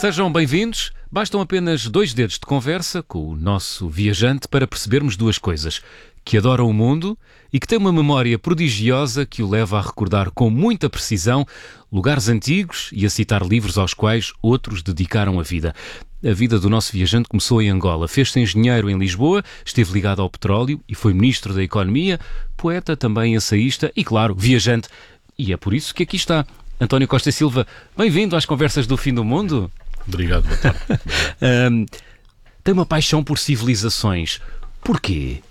Sejam bem-vindos. Bastam apenas 2 dedos de conversa com o nosso viajante para percebermos 2 coisas: que adora o mundo e que tem uma memória prodigiosa que o leva a recordar com muita precisão lugares antigos e a citar livros aos quais outros dedicaram a vida. A vida do nosso viajante começou em Angola. Fez-se engenheiro em Lisboa, esteve ligado ao petróleo e foi ministro da Economia, poeta, também ensaísta e, claro, viajante. E é por isso que aqui está. António Costa e Silva, bem-vindo às Conversas do Fim do Mundo. Obrigado, boa tarde. Tem uma paixão por civilizações. Porquê?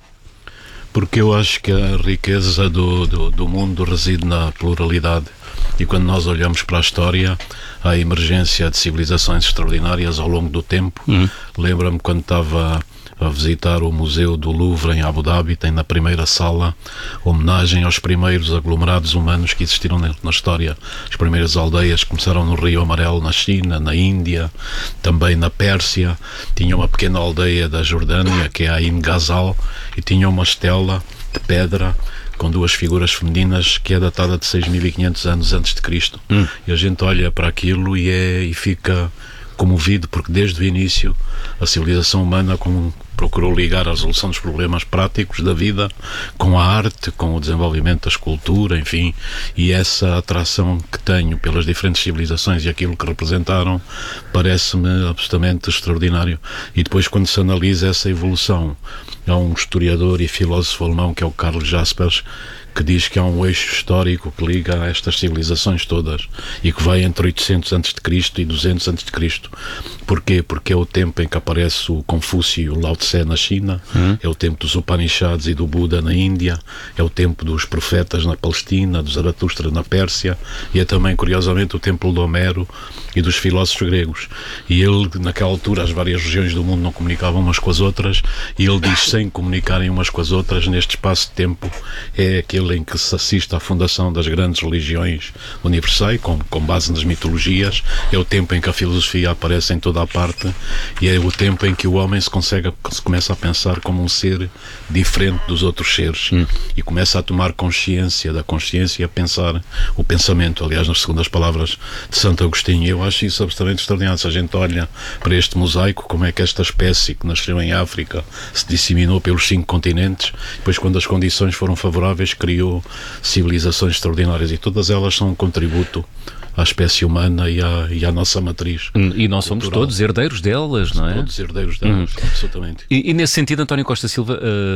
Porque eu acho que a riqueza do mundo reside na pluralidade. E quando nós olhamos para a história, a emergência de civilizações extraordinárias ao longo do tempo. Lembro-me quando estava a visitar o Museu do Louvre em Abu Dhabi, tem na primeira sala homenagem aos primeiros aglomerados humanos que existiram na história. As primeiras aldeias começaram no Rio Amarelo, na China, na Índia, também na Pérsia. Tinha uma pequena aldeia da Jordânia, que é a Ain Ghazal, e tinha uma estela de pedra com 2 figuras femininas que é datada de 6.500 anos antes de Cristo. E a gente olha para aquilo e fica comovido, porque desde o início a civilização humana procurou ligar a resolução dos problemas práticos da vida com a arte, com o desenvolvimento da escultura, enfim, e essa atração que tenho pelas diferentes civilizações e aquilo que representaram parece-me absolutamente extraordinário. E depois, quando se analisa essa evolução, há um historiador e filósofo alemão que é o Karl Jaspers, que diz que há um eixo histórico que liga a estas civilizações todas e que vai entre 800 a.C. e 200 a.C. Porquê? Porque é o tempo em que aparece o Confúcio e o Lao Tse na China, é o tempo dos Upanishads e do Buda na Índia, é o tempo dos profetas na Palestina, dos Zaratustra na Pérsia, e é também, curiosamente, o templo de Homero e dos filósofos gregos. E ele, naquela altura, as várias regiões do mundo não comunicavam umas com as outras, e ele diz, sem comunicarem umas com as outras, neste espaço de tempo, é aquele em que se assiste à fundação das grandes religiões universais, com base nas mitologias. É o tempo em que a filosofia aparece em toda a parte, e é o tempo em que o homem se começa a pensar como um ser diferente dos outros seres, e começa a tomar consciência da consciência e a pensar o pensamento. Aliás, nas segundas palavras de Santo Agostinho, eu acho isso absolutamente extraordinário. Se a gente olha para este mosaico, como é que esta espécie que nasceu em África se disseminou pelos 5 continentes, depois, quando as condições foram favoráveis, criou civilizações extraordinárias, e todas elas são um contributo à espécie humana e à nossa matriz. E nós somos cultural. Todos herdeiros delas, não é? Todos herdeiros delas, absolutamente. E nesse sentido, António Costa Silva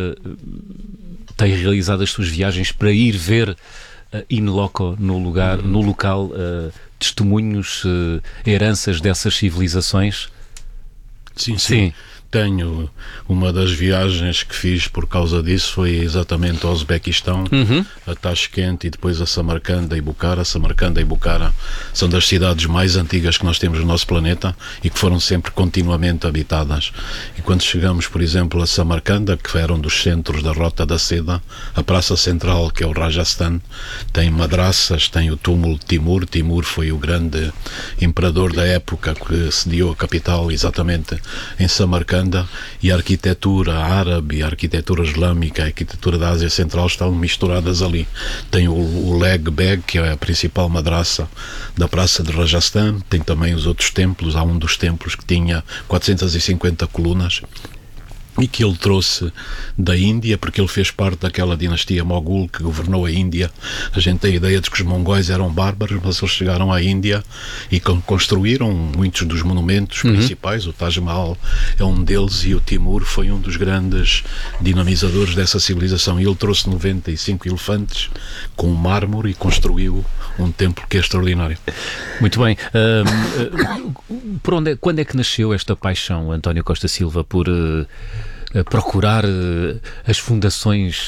tem realizado as suas viagens para ir ver in loco, no local, testemunhos, heranças dessas civilizações? Sim. Tenho uma das viagens que fiz por causa disso, foi exatamente ao Uzbequistão, a Tashkent e depois a Samarcanda e Bukhara. Samarcanda e Bukhara são das cidades mais antigas que nós temos no nosso planeta e que foram sempre continuamente habitadas. E quando chegamos, por exemplo, a Samarcanda, que era um dos centros da Rota da Seda, a praça central, que é o Rajasthan, tem madraças, tem o túmulo de Timur. Timur foi o grande imperador da época que sediou a capital exatamente em Samarcanda. E a arquitetura árabe, a arquitetura islâmica, a arquitetura da Ásia Central estão misturadas ali. Tem o Leg Beg, que é a principal madraça da praça de Rajasthan. Tem também os outros templos. Há um dos templos que tinha 450 colunas e que ele trouxe da Índia, porque ele fez parte daquela dinastia mogul que governou a Índia. A gente tem a ideia de que os mongóis eram bárbaros, mas eles chegaram à Índia e construíram muitos dos monumentos principais. O Taj Mahal é um deles, e o Timur foi um dos grandes dinamizadores dessa civilização. E ele trouxe 95 elefantes com mármore e construiu um templo que é extraordinário. Muito bem. Quando é que nasceu esta paixão, António Costa Silva, por procurar as fundações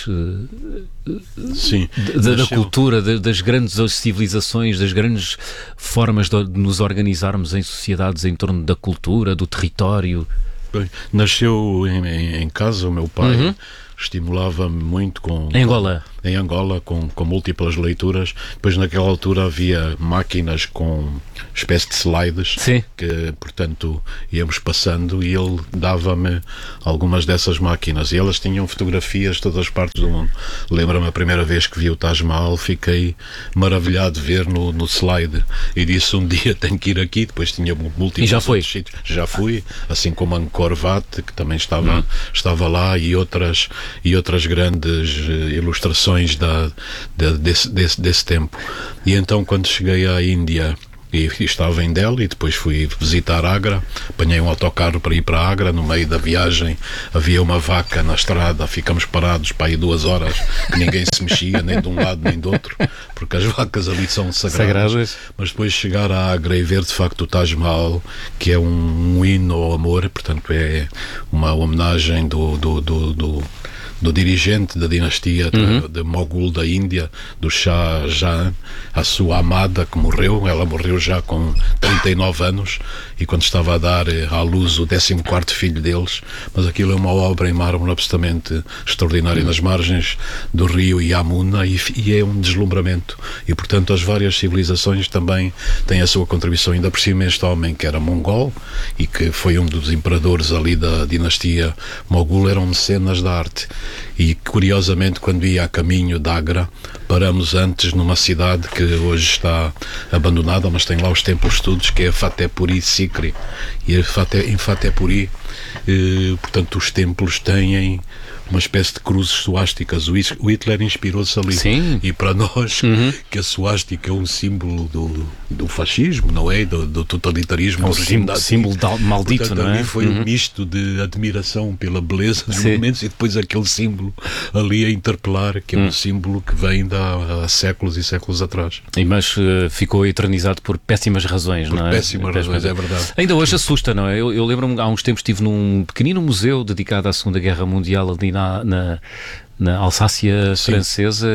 da cultura, das grandes civilizações, das grandes formas de nos organizarmos em sociedades em torno da cultura, do território? Bem, nasceu em casa. O meu pai estimulava-me muito com... Em Angola? em Angola, com múltiplas leituras. Depois, naquela altura, havia máquinas com espécie de slides, Sim. que, portanto, íamos passando e ele dava-me algumas dessas máquinas. E elas tinham fotografias de todas as partes do mundo. Lembro-me a primeira vez que vi o Taj Mahal, fiquei maravilhado de ver no slide. E disse, um dia tenho que ir aqui. Depois tinha múltiplos E já foi? sítios. Já fui, assim como Angkor Wat, que também estava lá, e outras grandes ilustrações desse tempo. E então, quando cheguei à Índia e estava em Delhi, e depois fui visitar Agra, apanhei um autocarro para ir para Agra. No meio da viagem havia uma vaca na estrada, ficamos parados para aí 2 horas, que ninguém se mexia nem de um lado nem do outro, porque as vacas ali são sagradas. Mas depois chegar a Agra e ver de facto o Taj Mahal, que é um hino ao amor, portanto é uma homenagem do dirigente da dinastia de Mogul da Índia, do Shah Jahan, a sua amada, que morreu. Ela morreu já com 39 anos, e quando estava a dar à luz o 14º filho deles. Mas aquilo é uma obra em mármore absolutamente extraordinária, nas margens do rio Yamuna, e é um deslumbramento. E portanto as várias civilizações também têm a sua contribuição. Ainda por cima, este homem, que era mongol e que foi um dos imperadores ali da dinastia Mogul, eram mecenas da arte. E curiosamente, quando ia a caminho de Agra, paramos antes numa cidade que hoje está abandonada, mas tem lá os templos todos, que é Fatehpuri Sikri. E em Fatehpuri, portanto, os templos têm uma espécie de cruzes suásticas. O Hitler inspirou-se ali. Sim. E para nós, que a suástica é um símbolo do fascismo, não é? Do totalitarismo. É um símbolo maldito, portanto, não é? Ali foi um misto de admiração pela beleza dos monumentos, e depois aquele símbolo ali a interpelar, que é um símbolo que vem há séculos e séculos atrás. Mas ficou eternizado por péssimas razões, não é? Péssimas razões, é verdade. Ainda hoje assusta, não é? Eu lembro-me, há uns tempos estive num pequenino museu dedicado à Segunda Guerra Mundial, ali na Alsácia francesa,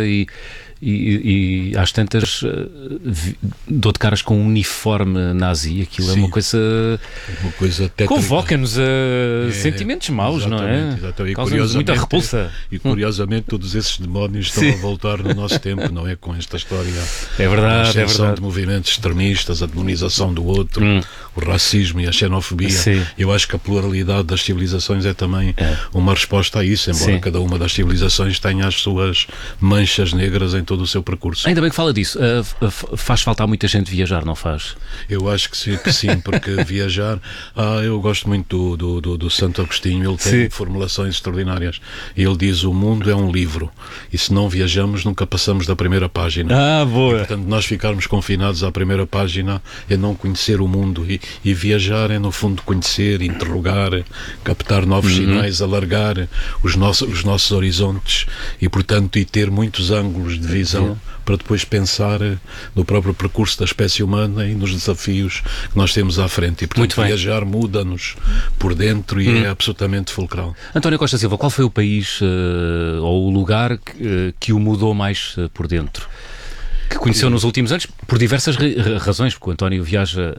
e às tantas dou de caras com um uniforme nazi. Aquilo é uma coisa tétrica. Convoca-nos a sentimentos maus, não é? Exatamente. Causa-nos muita repulsa. E curiosamente todos esses demónios estão a voltar no nosso tempo, não é? Com esta história. É verdade, a ascensão de movimentos extremistas, a demonização do outro, o racismo e a xenofobia. Sim. Eu acho que a pluralidade das civilizações é também uma resposta a isso, embora cada uma das civilizações tenha as suas manchas negras em todo o seu percurso. Ainda bem que fala disso. Faz falta a muita gente viajar, não faz? Eu acho que sim, porque viajar... eu gosto muito do Santo Agostinho. Ele tem formulações extraordinárias. Ele diz: o mundo é um livro, e se não viajamos nunca passamos da primeira página. Boa. E, portanto, nós ficarmos confinados à primeira página é não conhecer o mundo, e viajar é no fundo conhecer, interrogar, captar novos sinais, alargar os nossos horizontes, e portanto e ter muitos ângulos de visão para depois pensar no próprio percurso da espécie humana e nos desafios que nós temos à frente. E portanto viajar muda-nos por dentro e é absolutamente fulcral. António Costa Silva, qual foi o país ou o lugar que o mudou mais por dentro? Que conheceu nos últimos anos, por diversas razões, porque o António viaja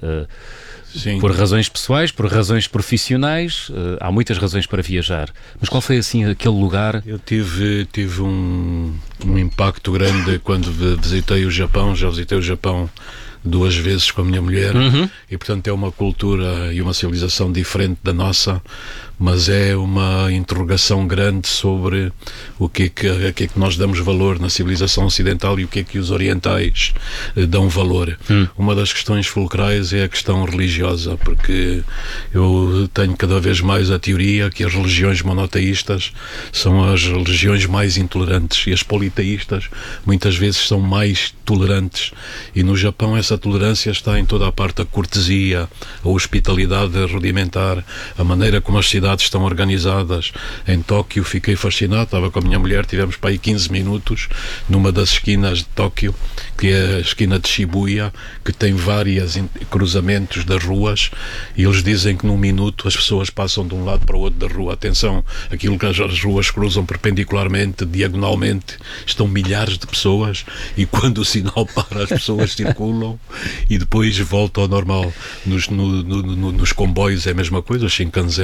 por razões pessoais, por razões profissionais, há muitas razões para viajar. Mas qual foi assim aquele lugar? Eu tive um impacto grande quando visitei o Japão. Já visitei o Japão 2 vezes com a minha mulher, e portanto é uma cultura e uma civilização diferente da nossa, mas é uma interrogação grande sobre o que é que nós damos valor na civilização ocidental e o que é que os orientais dão valor. Uma das questões fulcrais é a questão religiosa, porque eu tenho cada vez mais a teoria que as religiões monoteístas são as religiões mais intolerantes, e as politeístas muitas vezes são mais tolerantes, e no Japão essa tolerância está em toda a parte: a cortesia, a hospitalidade rudimentar, a maneira como as cidades estão organizadas. Em Tóquio fiquei fascinado, estava com a minha mulher, tivemos para aí 15 minutos numa das esquinas de Tóquio, que é a esquina de Shibuya, que tem vários cruzamentos das ruas, e eles dizem que num minuto as pessoas passam de um lado para o outro da rua. Atenção, aquilo que as ruas cruzam perpendicularmente, diagonalmente, estão milhares de pessoas, e quando o sinal para, as pessoas circulam e depois volta ao normal. Nos comboios é a mesma coisa. O Shinkansen é um comboio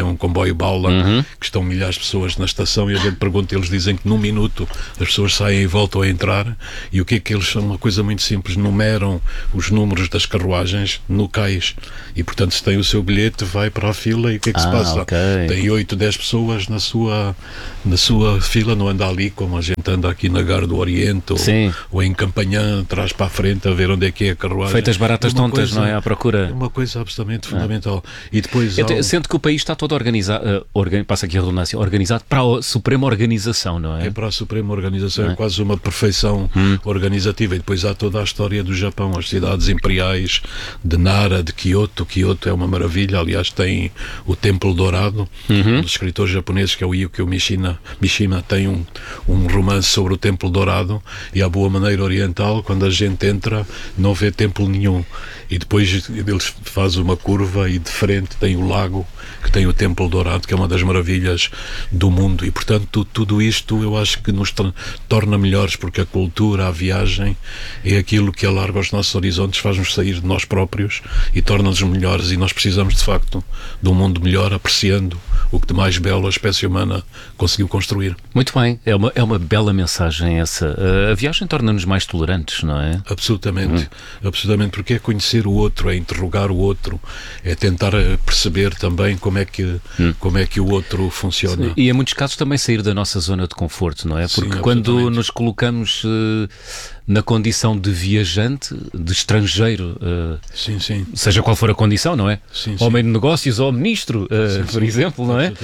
boi-bala, que estão milhares de pessoas na estação, e a gente pergunta, eles dizem que num minuto as pessoas saem e voltam a entrar, e o que é que eles são? Uma coisa muito simples, numeram os números das carruagens no cais, e portanto se tem o seu bilhete, vai para a fila, e o que é que se passa? Okay. Tem 8, 10 pessoas na sua fila, não anda ali como a gente anda aqui na Gare do Oriente, ou em Campanhã, atrás para a frente, a ver onde é que é a carruagem. Feitas baratas tontas, não é? À procura. É uma coisa absolutamente fundamental. E depois sendo que o país está todo organizado, passa aqui a redundância, organizado para a Suprema Organização, não é? É para a Suprema Organização, é quase uma perfeição organizativa. E depois há toda a história do Japão, as cidades imperiais de Nara, de Kyoto. Kyoto é uma maravilha, aliás tem o Templo Dourado, um dos escritores japoneses, que é o Yukio Mishima, tem um romance sobre o Templo Dourado, e à boa maneira oriental, quando a gente entra, não vê templo nenhum. E depois eles fazem uma curva e de frente tem o lago, que tem o Templo Dourado, que é uma das maravilhas do mundo. E portanto tudo isto eu acho que nos torna melhores, porque a cultura, a viagem é aquilo que alarga os nossos horizontes, faz-nos sair de nós próprios e torna-nos melhores, e nós precisamos de facto de um mundo melhor, apreciando o que de mais belo a espécie humana conseguiu construir. Muito bem, é uma bela mensagem essa. A viagem torna-nos mais tolerantes, não é? Absolutamente, absolutamente, porque é conhecer o outro, é interrogar o outro, é tentar perceber também como é que o outro funciona. E em muitos casos também sair da nossa zona de conforto, não é? Porque quando nos colocamos na condição de viajante, de estrangeiro, seja qual for a condição, não é? Homem de negócios ou ministro, por exemplo, não é?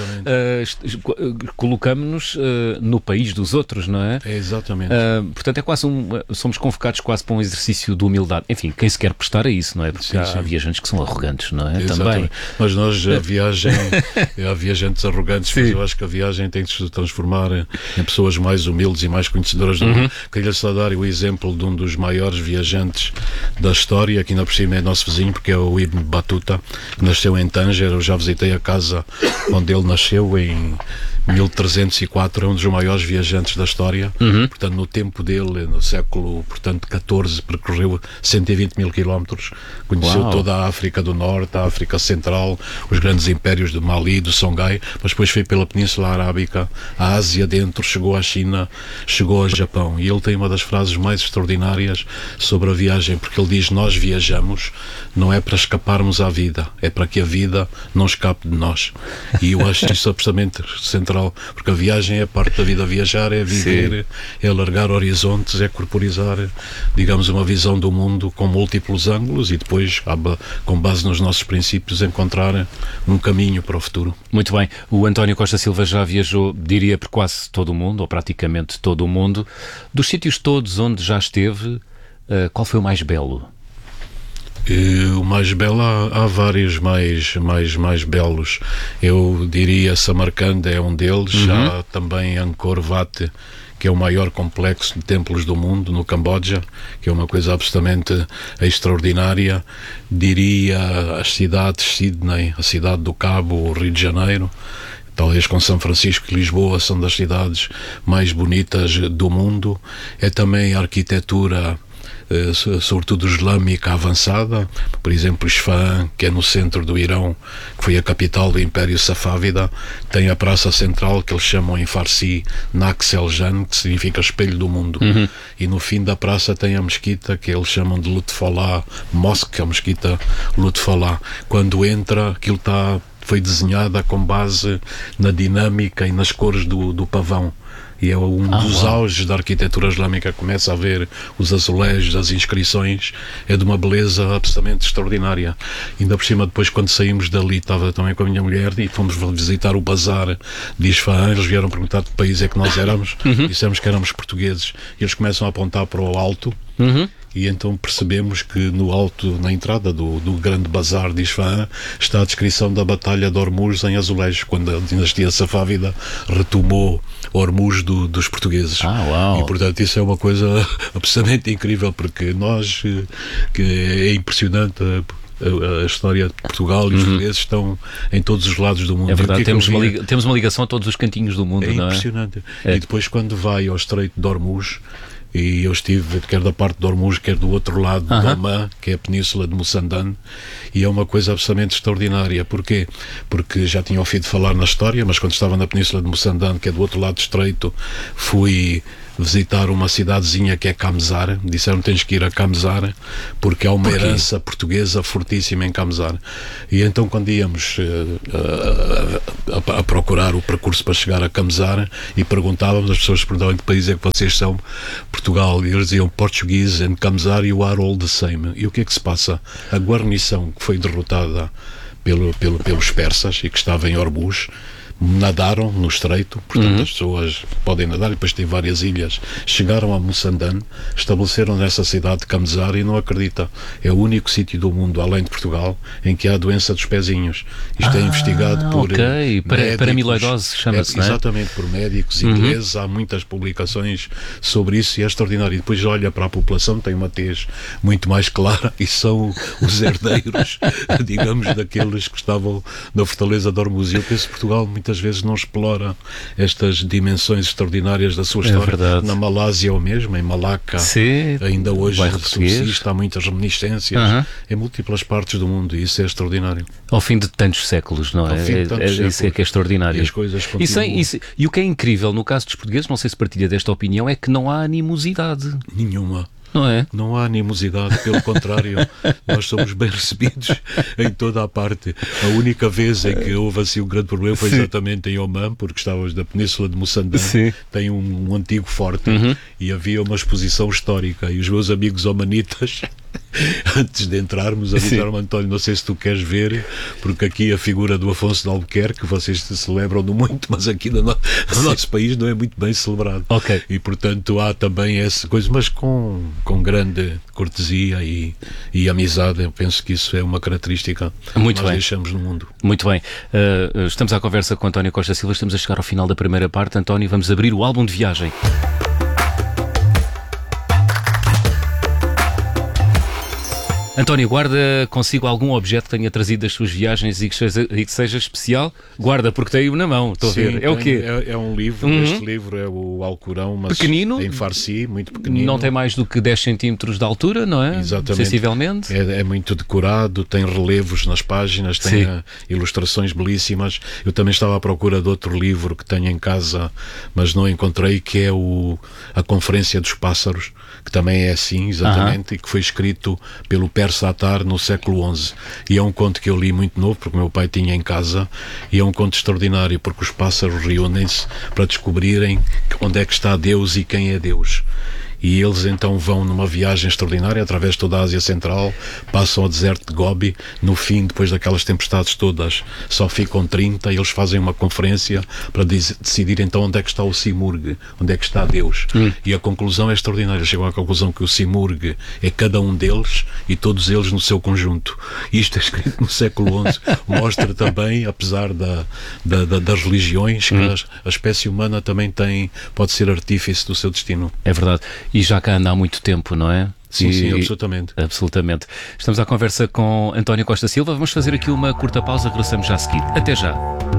Colocamos-nos no país dos outros, não é? Exatamente. Portanto, é quase somos convocados quase para um exercício de humildade. Enfim, quem se quer prestar a isso, não é? Porque há viajantes que são arrogantes, não é? Também. Mas nós, a viagem, há viajantes arrogantes, mas eu acho que a viagem tem de se transformar em pessoas mais humildes e mais conhecedoras do mundo. Queria só dar o exemplo de um dos maiores viajantes da história, que ainda por cima é nosso vizinho, porque é o Ibn Battuta, que nasceu em Tanger. Eu já visitei a casa onde ele nasceu em 1304, é um dos maiores viajantes da história. Portanto, no tempo dele, no século XIV, percorreu 120 mil quilómetros, conheceu toda a África do Norte, a África Central, os grandes impérios do Mali, do Songhai, mas depois foi pela Península Arábica, a Ásia dentro, chegou à China, chegou ao Japão. E ele tem uma das frases mais extraordinárias sobre a viagem, porque ele diz: nós viajamos não é para escaparmos à vida, é para que a vida não escape de nós. E eu acho isso absolutamente central, porque a viagem é parte da vida. Viajar é viver, é alargar horizontes, é corporizar, digamos, uma visão do mundo com múltiplos ângulos, e depois, com base nos nossos princípios, encontrar um caminho para o futuro. Muito bem. O António Costa Silva já viajou, diria, por quase todo o mundo, ou praticamente todo o mundo. Dos sítios todos onde já esteve, qual foi o mais belo? O mais belo, há vários mais belos. Eu diria Samarcanda é um deles. Há também Angkor Wat, que é o maior complexo de templos do mundo, no Camboja, que é uma coisa absolutamente extraordinária. Diria as cidades, Sydney, a cidade do Cabo, o Rio de Janeiro, talvez com São Francisco e Lisboa, são das cidades mais bonitas do mundo. É também a arquitetura, sobretudo islâmica avançada. Por exemplo, Isfahan, que é no centro do Irão, que foi a capital do Império Safávida, tem a praça central, que eles chamam em Farsi Naxeljan, que significa espelho do mundo. E no fim da praça tem a mesquita, que eles chamam de Lutfollah Mosque, a mesquita Lutfollah. Quando entra, aquilo foi desenhada com base na dinâmica e nas cores do pavão. E é um dos auges da arquitetura islâmica. Começa a ver os azulejos, as inscrições, é de uma beleza absolutamente extraordinária. Ainda por cima, depois, quando saímos dali, estava também com a minha mulher e fomos visitar o bazar de Isfahan. Eles vieram perguntar de que país é que nós éramos. Dissemos que éramos portugueses, e eles começam a apontar para o alto. E então percebemos que no alto, na entrada do grande bazar de Isfahan, está a descrição da Batalha de Hormuz em azulejos, quando a dinastia Safávida retomou Hormuz dos portugueses. E portanto isso é uma coisa absolutamente incrível, porque nós, que é impressionante a história de Portugal, e os portugueses estão em todos os lados do mundo. É verdade, temos uma ligação a todos os cantinhos do mundo, não é? Impressionante. E depois, quando vai ao Estreito de Hormuz, e eu estive quer da parte de Hormuz, quer do outro lado de Oman, que é a península de Moçambique, e é uma coisa absolutamente extraordinária. Porquê? Porque já tinha ouvido falar na história, mas quando estava na península de Moçambique, que é do outro lado do estreito, fui visitar uma cidadezinha que é Camsar. Disseram tens que ir a Camsar porque há uma herança portuguesa fortíssima em Camsar. E então quando íamos a procurar o percurso para chegar a Camsar e perguntávamos, as pessoas perguntavam em que país é que vocês são. Portugal, e eles diziam Portuguese and Camsar you are all the same. E o que é que se passa? A guarnição que foi derrotada pelos persas e que estava em Hormuz nadaram no estreito, portanto as pessoas podem nadar, e depois tem várias ilhas, chegaram a Moçambique, estabeleceram nessa cidade de Camsar, e não acredita, é o único sítio do mundo, além de Portugal, em que há a doença dos pezinhos. Isto é investigado por médicos, paramiloidose chama-se, não é? Exatamente, por médicos ingleses, há muitas publicações sobre isso, e é extraordinário. E depois olha para a população, tem uma tez muito mais clara, e são os herdeiros digamos, daqueles que estavam na fortaleza de Hormuz. E eu penso que Portugal muitas vezes não explora estas dimensões extraordinárias da sua história. Verdade. Na Malásia é o mesmo, em Malaca, ainda hoje subsiste, há muitas reminiscências em múltiplas partes do mundo, e isso é extraordinário. Ao fim de tantos séculos, não é? Isso é que é extraordinário. E as coisas continuam. E o que é incrível no caso dos portugueses, não sei se partilha desta opinião, é que não há animosidade. Nenhuma. Não é? Não há animosidade, pelo contrário, nós somos bem recebidos em toda a parte. A única vez em que houve assim um grande problema foi exatamente em Oman, porque estávamos na península de Moçambique, tem um antigo forte, e havia uma exposição histórica, e os meus amigos omanitas antes de entrarmos avisaram-me: António, não sei se tu queres ver, porque aqui a figura do Afonso de Albuquerque, vocês celebram-no muito, mas aqui no nosso país não é muito bem celebrado. E portanto há também essa coisa, mas com grande cortesia e amizade. Eu penso que isso é uma característica que nós deixamos no mundo. Muito bem. Estamos à conversa com António Costa Silva, estamos a chegar ao final da primeira parte. António, vamos abrir o álbum de viagem. António, guarda consigo algum objeto que tenha trazido das suas viagens e que seja especial? Guarda, porque tenho na mão, estou a ver. É o quê? É um livro, este livro é o Alcorão, mas pequenino, em farsi, muito pequenino. Não tem mais do que 10 centímetros de altura, não é? Exatamente. Sensivelmente. É muito decorado, tem relevos nas páginas, tem ilustrações belíssimas. Eu também estava à procura de outro livro que tenho em casa, mas não encontrei, que é a Conferência dos Pássaros, que também é assim, exatamente, e que foi escrito pelo Persa Atar no século XI. E é um conto que eu li muito novo, porque o meu pai tinha em casa, e é um conto extraordinário, porque os pássaros reúnem-se para descobrirem onde é que está Deus e quem é Deus. E eles então vão numa viagem extraordinária através de toda a Ásia Central, passam ao deserto de Gobi, no fim, depois daquelas tempestades todas, só ficam 30, e eles fazem uma conferência para decidir então onde é que está o Simurgh, onde é que está Deus. E a conclusão é extraordinária, chegam à conclusão que o Simurgh é cada um deles e todos eles no seu conjunto. E isto é escrito no século XI, mostra também, apesar das religiões, que a espécie humana também pode ser artífice do seu destino. É verdade. E já cá anda há muito tempo, não é? Sim, absolutamente. Absolutamente. Estamos à conversa com António Costa Silva. Vamos fazer aqui uma curta pausa, regressamos já a seguir. Até já.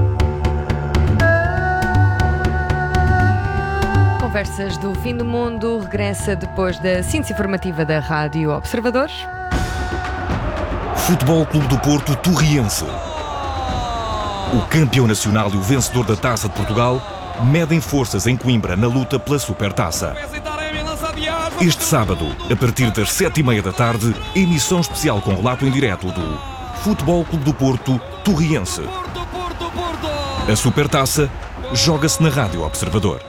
Conversas do Fim do Mundo regressa depois da síntese informativa da Rádio Observador. Futebol Clube do Porto Torriense. O campeão nacional e o vencedor da Taça de Portugal medem forças em Coimbra na luta pela Supertaça. Este sábado, a partir das 7h30 da tarde, emissão especial com relato em direto do Futebol Clube do Porto Torriense. A Supertaça joga-se na Rádio Observador.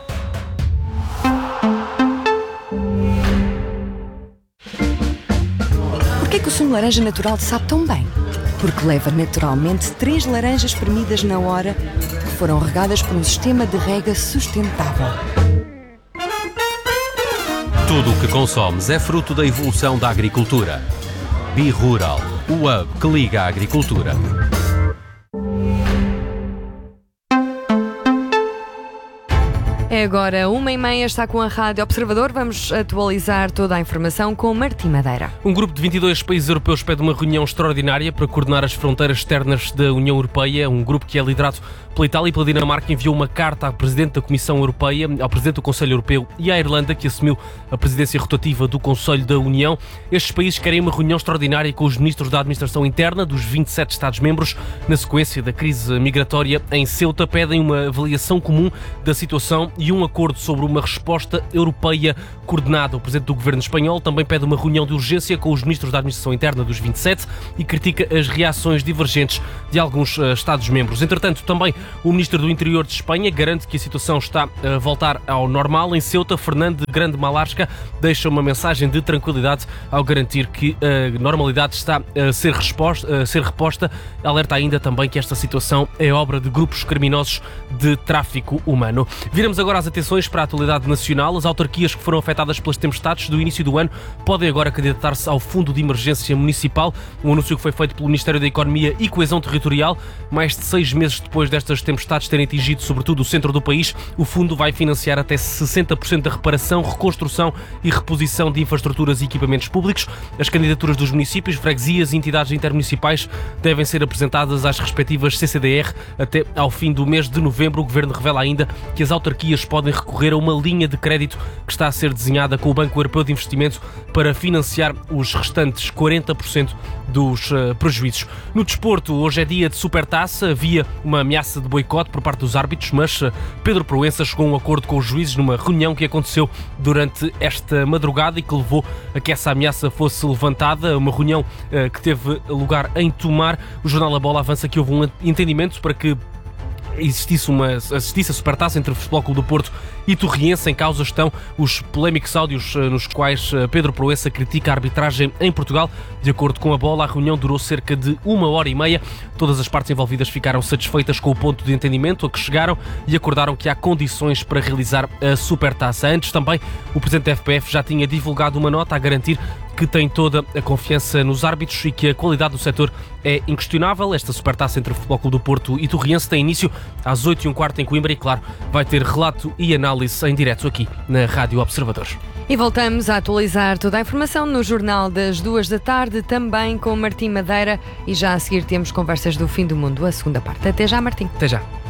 Porquê que o sumo de laranja natural sabe tão bem? Porque leva naturalmente 3 laranjas espremidas na hora, que foram regadas por um sistema de rega sustentável. Tudo o que consomes é fruto da evolução da agricultura. Bi-Rural, o hub que liga a agricultura. É agora 1h30, está com a Rádio Observador. Vamos atualizar toda a informação com Martim Madeira. Um grupo de 22 países europeus pede uma reunião extraordinária para coordenar as fronteiras externas da União Europeia. Um grupo que é liderado pela Itália e pela Dinamarca enviou uma carta ao Presidente da Comissão Europeia, ao Presidente do Conselho Europeu e à Irlanda, que assumiu a presidência rotativa do Conselho da União. Estes países querem uma reunião extraordinária com os ministros da Administração Interna dos 27 Estados-membros. Na sequência da crise migratória em Ceuta, pedem uma avaliação comum da situação e um acordo sobre uma resposta europeia coordenada. O Presidente do Governo espanhol também pede uma reunião de urgência com os ministros da Administração Interna dos 27 e critica as reações divergentes de alguns Estados-membros. Entretanto, também o Ministro do Interior de Espanha garante que a situação está a voltar ao normal. Em Ceuta, Fernando de Grande Malasca deixa uma mensagem de tranquilidade ao garantir que a normalidade está a ser reposta. Alerta ainda também que esta situação é obra de grupos criminosos de tráfico humano. Viramos agora as atenções para a atualidade nacional. As autarquias que foram afetadas pelas tempestades do início do ano podem agora candidatar-se ao Fundo de Emergência Municipal. Um anúncio que foi feito pelo Ministério da Economia e Coesão Territorial. Mais de 6 meses depois destas tempestades terem atingido sobretudo o centro do país, o fundo vai financiar até 60% da reparação, reconstrução e reposição de infraestruturas e equipamentos públicos. As candidaturas dos municípios, freguesias e entidades intermunicipais devem ser apresentadas às respectivas CCDR até ao fim do mês de novembro. O Governo revela ainda que as autarquias podem recorrer a uma linha de crédito que está a ser desenhada com o Banco Europeu de Investimento para financiar os restantes 40% dos prejuízos. No desporto, hoje é dia de Supertaça. Havia uma ameaça de boicote por parte dos árbitros, mas Pedro Proença chegou a um acordo com os juízes numa reunião que aconteceu durante esta madrugada e que levou a que essa ameaça fosse levantada. Uma reunião que teve lugar em Tomar. O jornal A Bola avança que houve um entendimento para que assistisse a Supertaça entre o Futebol Clube do Porto e Torriense. Em causa estão os polémicos áudios nos quais Pedro Proença critica a arbitragem em Portugal. De acordo com A Bola, a reunião durou cerca de 1h30. Todas as partes envolvidas ficaram satisfeitas com o ponto de entendimento a que chegaram e acordaram que há condições para realizar a Supertaça. Antes também, o Presidente da FPF já tinha divulgado uma nota a garantir que tem toda a confiança nos árbitros e que a qualidade do setor é inquestionável. Esta Supertaça entre o Futebol Clube do Porto e Torriense tem início às 8h15 em Coimbra e, claro, vai ter relato e análise em direto aqui na Rádio Observador. E voltamos a atualizar toda a informação no Jornal das 14h, também com Martim Madeira, e já a seguir temos Conversas do Fim do Mundo, a segunda parte. Até já, Martim. Até já.